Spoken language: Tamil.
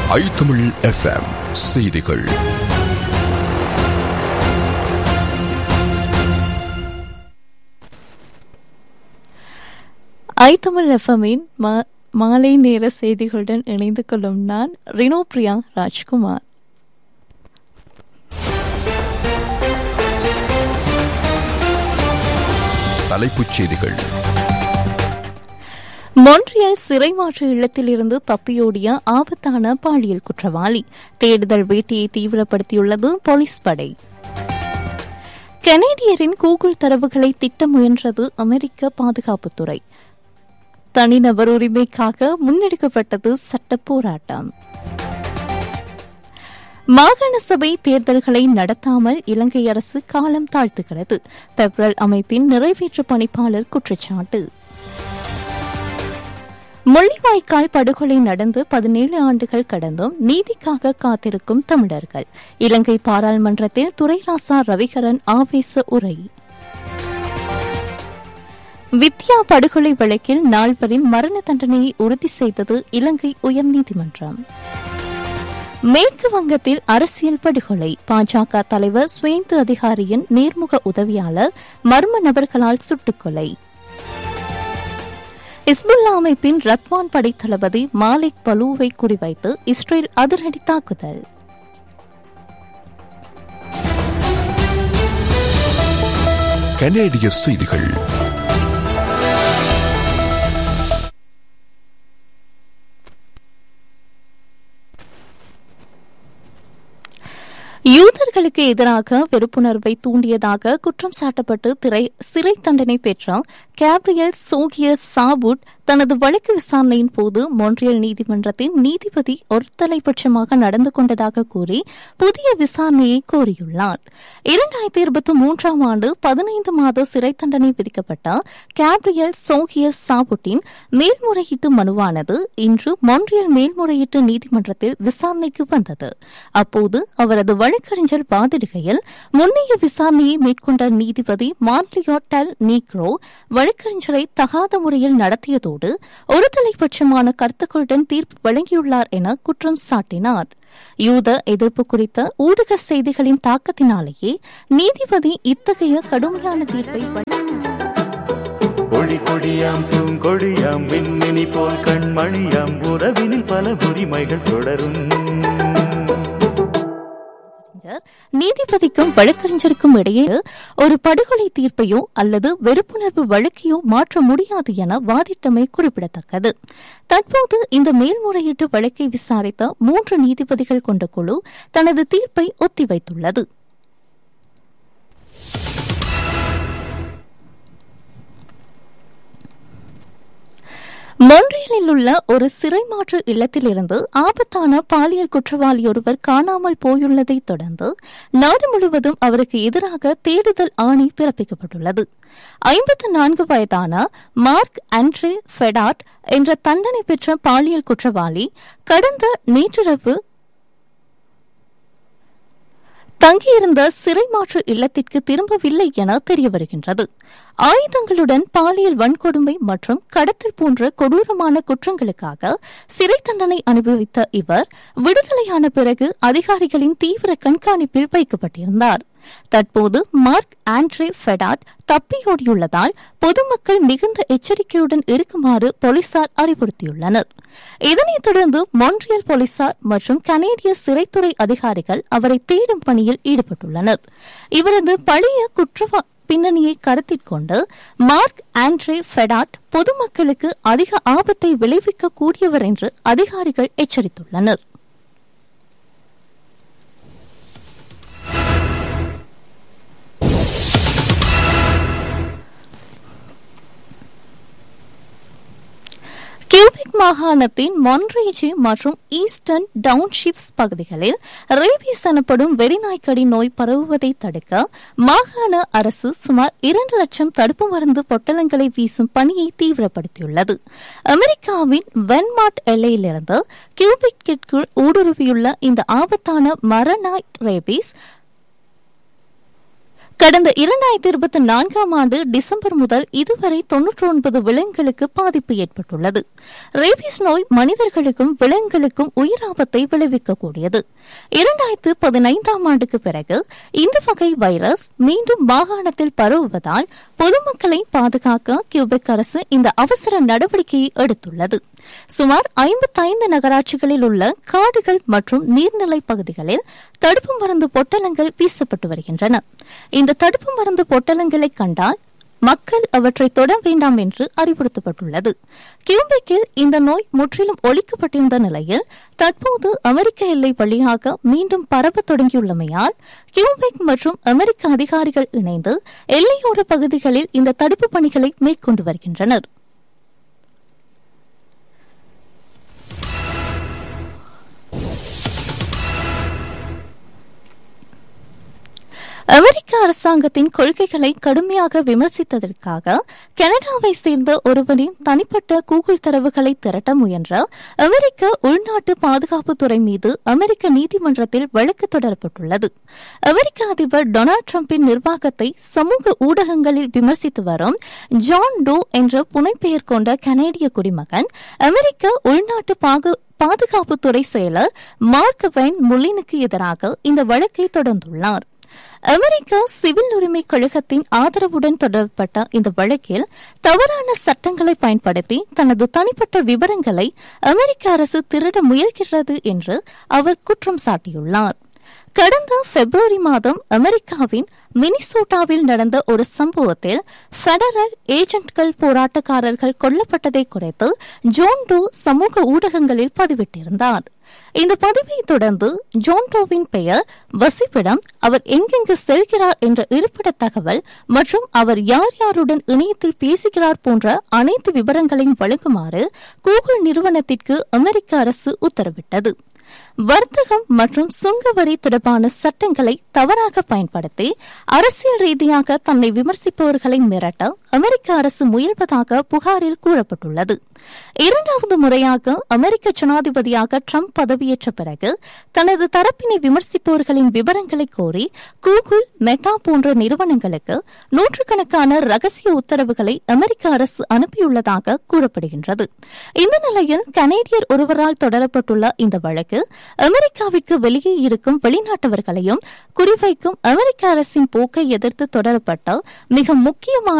ஐதமிழ் FM செய்திகள். ஐதமிழ் எஃப்எம்மின் மாலை நேர செய்திகளுடன் இணைந்து கொள்ளும் நான் ரினோபிரியா ராஜ்குமார். தலைப்புச் செய்திகள். மொன்றியல் சிறைமாற்று இல்லத்திலிருந்து தப்பியோடிய ஆபத்தான பாலியல் குற்றவாளி. தேடுதல் வேட்டையை தீவிரப்படுத்தியுள்ளது போலீஸ் படை. கனேடியரின் கூகுள் தரவுகளை திட்ட முயன்றது அமெரிக்க பாதுகாப்புத்துறை. தனிநபர் உரிமைக்காக முன்னெடுக்கப்பட்டது சட்ட போராட்டம். மாகாண சபை தேர்தல்களை நடத்தாமல் இலங்கை அரசு காலம் தாழ்த்துகிறது. பெப்ரல் அமைப்பின் நிறைவேற்று பணிப்பாளர் குற்றச்சாட்டு. முள்ளிவாய்க்கால் படுகொலை நடந்து 17 ஆண்டுகள் கடந்தும் நீதிக்காக காத்திருக்கும் தமிழர்கள். இலங்கை பாராளுமன்றத்தில் துரைராசா ரவிகரன் ஆவேச உரை. வித்யா படுகொலை வழக்கில் நால்வரின் மரண தண்டனையை உறுதி செய்தது இலங்கை உயர்நீதிமன்றம். மேற்கு வங்கத்தில் அரசியல் படுகொலை. பாஜக தலைவர் ஸ்வேந்து அதிகாரியின் நேர்முக உதவியாளர் மர்ம நபர்களால் சுட்டுக்கொலை. இஸ்புல்லா அமைப்பின் ரத்வான் படை தளபதி மாலிக் பலூவை குறிவைத்து இஸ்ரேல் அதிரடி தாக்குதல். கனேடிய செய்திகள். யூதர்களுக்கு எதிராக வெறுப்புணர்வை தூண்டியதாக குற்றம் சாட்டப்பட்டு சிறை தண்டனை பெற்ற கேப்ரியல் சோகியர் சாபுட் தனது வழக்கு விசாரணையின் போது மொன்றியல் நீதிமன்றத்தின் நீதிபதி ஒருதலைபட்சமாக நடந்து கொண்டதாக கூறி புதிய விசாரணையை கோரியுள்ளார். 2023 ஆண்டு 15 மாத சிறை தண்டனை விதிக்கப்பட்ட கேப்ரியல் சோகியர் சாபுட்டின் மேல்முறையீட்டு மனுவானது இன்று மொன்றியல் மேல்முறையீட்டு நீதிமன்றத்தில் விசாரணைக்கு வந்தது. அப்போது அவரது வழக்கறிஞர் வாதிடுகையில் முன்னைய விசாரணையை மேற்கொண்ட நீதிபதி மார்லியோ டெல் நீக்ரோ வழக்கறிஞரை தகாத முறையில் நடத்தியதோடு ஒருதலைபட்சமான கருத்துக்களுடன் தீர்ப்பு வழங்கியுள்ளார் என குற்றம் சாட்டினார். யூத எதிர்ப்பு குறித்த ஊடக செய்திகளின் தாக்கத்தினாலேயே நீதிபதி இத்தகைய கடுமையான தீர்ப்பை வழங்கினார். ஒளி கொடியாம் பூங்கொடியாம் விண்மினி போல் கண்மணியாம் உறவினில் பல உரிமைகள் தொடரும். நீதிபதிக்கும் வழக்கறிஞருக்கும் இடையே ஒரு படுகொலை தீர்ப்பையோ அல்லது வெறுப்புணர்வு வழக்கையோ மாற்ற முடியாது என வாதிட்டமை குறிப்பிடத்தக்கது. தற்போது இந்த மேல்முறையீட்டு வழக்கை விசாரித்த 3 நீதிபதிகள் கொண்ட குழு தனது தீர்ப்பை ஒத்திவைத்துள்ளது. மொன்றியலில் உள்ள ஒரு சிறைமாற்று இல்லத்திலிருந்து ஆபத்தான பாலியல் குற்றவாளி ஒருவர் காணாமல் போயுள்ளதை தொடர்ந்து நாடு முழுவதும் அவருக்கு எதிராக தேடுதல் ஆணை பிறப்பிக்கப்பட்டுள்ளது. 54 வயதான மார்க் ஆண்ட்ரே ஃபெடாட் என்ற தண்டனை பெற்ற பாலியல் குற்றவாளி கடந்த நேற்றிரவு தங்கியிருந்த சிறைமாற்று இல்லத்திற்கு திரும்பவில்லை என தெரியவருகின்றது. ஆயுதங்களுடன் பாலியல் வன்கொடுமை மற்றும் கடத்தல் போன்ற கொடூரமான குற்றங்களுக்காக சிறை தண்டனை அனுபவித்த இவர் விடுதலையான பிறகு அதிகாரிகளின் தீவிர கண்காணிப்பில் வைக்கப்பட்டிருந்தார். தற்போது மார்க் ஆண்ட்ரே ஃபெடாட் தப்பியோடியுள்ளதால் பொதுமக்கள் மிகுந்த எச்சரிக்கையுடன் இருக்குமாறு போலீசார் அறிவுறுத்தியுள்ளனர். இதனைத் தொடர்ந்து மொன்றியல் போலீசார் மற்றும் கனேடிய சிறைத்துறை அதிகாரிகள் அவரை தேடும் பணியில் ஈடுபட்டுள்ளனர். இவரது பழைய பின்னணியை கருத்தில் கொண்டு மார்க் ஆண்ட்ரே ஃபெடாட் பொதுமக்களுக்கு அதிக ஆபத்தை விளைவிக்கக்கூடியவர் என்று அதிகாரிகள் எச்சரித்துள்ளனர். கியூபெக் மாகாணத்தின் மொன்ரேஜி மற்றும் ஈஸ்டர்ன் டவுன்ஷிப்ஸ் பகுதிகளில் ரேபீஸ் எனப்படும் வெறிநாய்க்கடி நோய் பரவுவதை தடுக்க மாகாண அரசு சுமார் 2 லட்சம் தடுப்பு மருந்து பொட்டலங்களை வீசும் பணியை தீவிரப்படுத்தியுள்ளது. அமெரிக்காவின் வென்மார்ட் எல்லையிலிருந்து கியூபெக்கிற்குள் ஊடுருவியுள்ள இந்த ஆபத்தான மரநாய் ரேபீஸ் கடந்த 2024 ஆண்டு டிசம்பர் முதல் இதுவரை 99 விலங்குகளுக்கு பாதிப்பு ஏற்பட்டுள்ளது. ரேபீஸ் நோய் மனிதர்களுக்கும் விலங்குகளுக்கும் உயிராபத்தை விளைவிக்கக்கூடியது. 2015 ஆண்டுக்கு பிறகு இந்த வகை வைரஸ் மீண்டும் மாகாணத்தில் பரவுவதால் பொதுமக்களை பாதுகாக்க கியூபெக் அரசு இந்த அவசர நடவடிக்கையை எடுத்துள்ளது. சுமார் 55 நகராட்சிகளில் உள்ள காடுகள் மற்றும் நீர்நிலை பகுதிகளில் தடுப்பு மருந்து பொட்டலங்கள் வீசப்பட்டு வருகின்றன. இந்த தடுப்பு மருந்து பொட்டலங்களை கண்டால் மக்கள் அவற்றை தொட வேண்டாம் என்று அறிவுறுத்தப்பட்டுள்ளது. கியூபெக்கில் இந்த நோய் முற்றிலும் ஒழிக்கப்பட்டிருந்த நிலையில் தற்போது அமெரிக்க எல்லை வழியாக மீண்டும் பரவ தொடங்கியுள்ளமையால் கியூபெக் மற்றும் அமெரிக்க அதிகாரிகள் இணைந்து எல்லையோர பகுதிகளில் இந்த தடுப்பு பணிகளை மேற்கொண்டு வருகின்றனர். அமெரிக்க அரசாங்கத்தின் கொள்கைகளை கடுமையாக விமர்சித்ததற்காக கனடாவை சேர்ந்த ஒருவரின் தனிப்பட்ட கூகுள் தரவுகளை திரட்ட முயன்ற அமெரிக்க உள்நாட்டு பாதுகாப்புத்துறை மீது அமெரிக்க நீதிமன்றத்தில் வழக்கு தொடரப்பட்டுள்ளது. அமெரிக்க அதிபர் டொனால்டு டிரம்பின் நிர்வாகத்தை சமூக ஊடகங்களில் விமர்சித்து வரும் ஜான் டோ என்ற புனைப்பெயர் கொண்ட கனேடிய குடிமகன் அமெரிக்க உள்நாட்டு பாதுகாப்புத்துறை செயலர் மார்க் வைன் முல்லினுக்கு எதிராக இந்த வழக்கை தொடர்ந்துள்ளார். அமெரிக்க சிவில் உரிமை கழகத்தின் ஆதரவுடன் தொடரப்பட்ட இந்த வழக்கில் தவறான சட்டங்களை பயன்படுத்தி தனது தனிப்பட்ட விவரங்களை அமெரிக்க அரசு திருட முயல்கிறது என்று அவர் குற்றம் சாட்டியுள்ளார். கடந்த பிப்ரவரி மாதம் அமெரிக்காவின் மினிசோட்டாவில் நடந்த ஒரு சம்பவத்தில் பெடரல் ஏஜென்ட்கள் போராட்டக்காரர்கள் கொல்லப்பட்டதை குறித்து ஜான் டோ சமூக ஊடகங்களில் பதிவிட்டிருந்தார். இந்த பதிவை தொடர்ந்து ஜான் டோவின் பெயர், வசிப்பிடம், அவர் எங்கெங்கு செல்கிறார் என்ற இருப்பிட தகவல் மற்றும் அவர் யார் யாருடன் இணையத்தில் பேசுகிறார் போன்ற அனைத்து விவரங்களையும் வழங்குமாறு கூகுள் நிறுவனத்திற்கு அமெரிக்க அரசு உத்தரவிட்டது. வர்த்தகம் மற்றும் சுங்க வரி தொடர்பான சட்டங்களை தவறாக பயன்படுத்தி அரசியல் ரீதியாக தன்னை விமர்சிப்பவர்களை மிரட்ட அமெரிக்க அரசு முயல்வதாக புகாரில் கூறப்பட்டுள்ளது. இரண்டாவது முறையாக அமெரிக்க ஜனாதிபதியாக டிரம்ப் பதவியேற்ற பிறகு தனது தரப்பினை விமர்சிப்பவர்களின் விவரங்களை கோரி கூகுள், மெட்டா போன்ற நிறுவனங்களுக்கு நூற்றுக்கணக்கான ரகசிய உத்தரவுகளை அமெரிக்க அரசு அனுப்பியுள்ளதாக கூறப்படுகின்றது. இந்த நிலையில் கனேடியர் ஒருவரால் தொடரப்பட்டுள்ள இந்த வழக்கு அமெரிக்காவிற்கு வெளியே இருக்கும் வெளிநாட்டவர்களையும் குறிவைக்கும் அமெரிக்க அரசின் போக்கை எதிர்த்து தொடரப்பட்ட மிக முக்கியமான